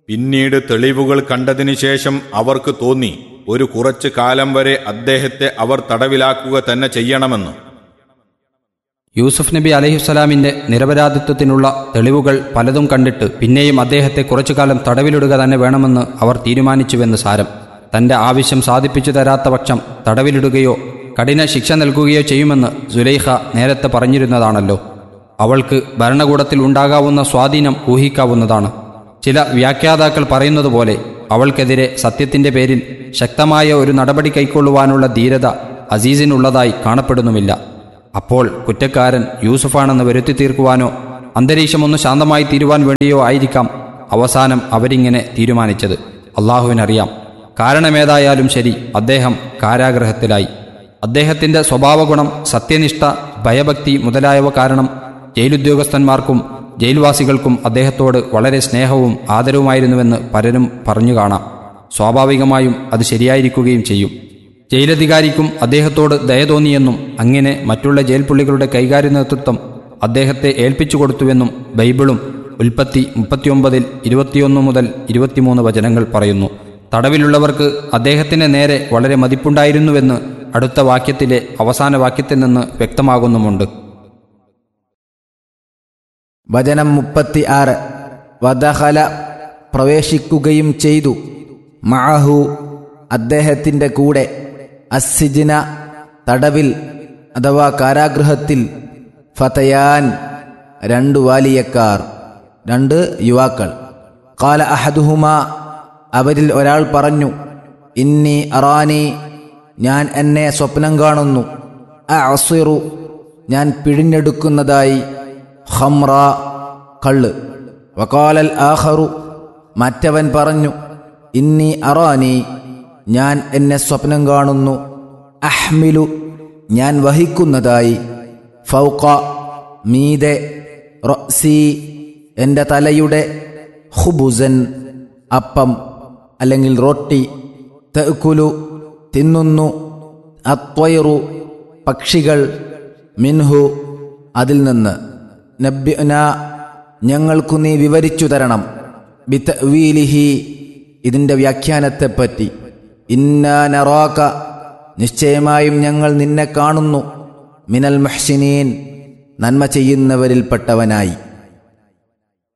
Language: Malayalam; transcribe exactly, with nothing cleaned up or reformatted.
പിന്നീട് തെളിവുകൾ കണ്ടതിനു ശേഷം അവർക്ക് തോന്നി ഒരു കുറച്ചു കാലം വരെ അദ്ദേഹത്തെ അവർ തടവിലാക്കുക തന്നെ ചെയ്യണമെന്ന്. യൂസുഫ് നബി അലൈഹിസ്സലാമിന്റെ നിരപരാധിത്വത്തിനുള്ള തെളിവുകൾ പലതും കണ്ടിട്ട് പിന്നെയും അദ്ദേഹത്തെ കുറച്ചുകാലം തടവിലിടുക തന്നെ വേണമെന്ന് അവർ തീരുമാനിച്ചുവെന്ന് സാരം. തന്റെ ആവശ്യം സാധിപ്പിച്ചു തരാത്ത പക്ഷം തടവിലിടുകയോ കഠിന ശിക്ഷ നൽകുകയോ ചെയ്യുമെന്ന് സുലൈഖ നേരത്തെ പറഞ്ഞിരുന്നതാണല്ലോ. അവൾക്ക് ഭരണകൂടത്തിൽ ഉണ്ടാകാവുന്ന സ്വാധീനം ഊഹിക്കാവുന്നതാണ്. ചില വ്യാഖ്യാതാക്കൾ പറയുന്നത് പോലെ അവൾക്കെതിരെ സത്യത്തിന്റെ പേരിൽ ശക്തമായ ഒരു നടപടി കൈക്കൊള്ളുവാനുള്ള ധീരത അസീസിനുള്ളതായി കാണപ്പെടുന്നുമില്ല. അപ്പോൾ കുറ്റക്കാരൻ യൂസുഫാണെന്ന് വരുത്തി തീർക്കുവാനോ അന്തരീക്ഷമൊന്ന് ശാന്തമായി തീരുവാൻ വേണ്ടിയോ ആയിരിക്കാം അവസാനം അവരിങ്ങനെ തീരുമാനിച്ചത്. അള്ളാഹുവിനറിയാം. കാരണമേതായാലും ശരി, അദ്ദേഹം കാരാഗൃഹത്തിലായി. അദ്ദേഹത്തിന്റെ സ്വഭാവഗുണം, സത്യനിഷ്ഠ, ഭയഭക്തി മുതലായവ കാരണം ജയിലുദ്യോഗസ്ഥന്മാർക്കും ജയിൽവാസികൾക്കും അദ്ദേഹത്തോട് വളരെ സ്നേഹവും ആദരവുമായിരുന്നുവെന്ന് പലരും പറഞ്ഞു കാണാം. സ്വാഭാവികമായും അത് ശരിയായിരിക്കുകയും ചെയ്യും. ജയിലധികാരിക്കും അദ്ദേഹത്തോട് ദയ തോന്നിയെന്നും അങ്ങനെ മറ്റുള്ള ജയിൽ പുള്ളികളുടെ കൈകാര്യ നേതൃത്വം അദ്ദേഹത്തെ ഏൽപ്പിച്ചു കൊടുത്തുവെന്നും ബൈബിളും ഉൽപ്പത്തി മുപ്പത്തിയൊമ്പതിൽ ഇരുപത്തിയൊന്ന് മുതൽ ഇരുപത്തിമൂന്ന് വചനങ്ങൾ പറയുന്നു. തടവിലുള്ളവർക്ക് അദ്ദേഹത്തിന് നേരെ വളരെ മതിപ്പുണ്ടായിരുന്നുവെന്ന് അടുത്ത വാക്യത്തിലെ അവസാന വാക്യത്തിൽ നിന്ന് വ്യക്തമാകുന്നുമുണ്ട്. വചനം മുപ്പത്തി ആറ്. വദഖല പ്രവേശിക്കുകയും ചെയ്തു, മഅഹു അദ്ദേഹത്തിൻ്റെ കൂടെ, അസ്സിജ്ന തടവിൽ അഥവാ കാരാഗൃഹത്തിൽ, ഫതയാൻ രണ്ടു വാലിയക്കാർ, രണ്ട് യുവാക്കൾ. ഖാല അഹദുഹുമാ അവരിൽ ഒരാൾ പറഞ്ഞു, ഇന്നി അറാനി ഞാൻ എന്നെ സ്വപ്നം കാണുന്നു, അഅസിറു ഞാൻ പിഴിഞ്ഞെടുക്കുന്നതായി, ഖംറ കള്ള്. വഖാലൽ ആഖറു മറ്റവൻ പറഞ്ഞു, ഇന്നി അറാനി ഞാൻ എന്നെ സ്വപ്നം കാണുന്നു, അഹ്മിലു ഞാൻ വഹിക്കുന്നതായി, ഫൗഖ മീതെ, റഅ്സി എൻ്റെ തലയുടെ, ഖുബുസൻ അപ്പം അല്ലെങ്കിൽ റൊട്ടി, തഅ്കുലു തിന്നുന്നു, അത്വയറു പക്ഷികൾ, മിൻഹു അതിൽ നിന്ന്, നബ്ബിഅന ഞങ്ങൾക്കു നീ വിവരിച്ചു തരണം, ബിതഅ്വീലിഹി ഇതിൻ്റെ വ്യാഖ്യാനത്തെപ്പറ്റി, ഇന്നാ നറാക നിശ്ചയമായും ഞങ്ങൾ നിന്നെ കാണുന്നു, മിനൽ മുഹ്സിനീൻ നന്മ ചെയ്യുന്നവരിൽപ്പെട്ടവനായി.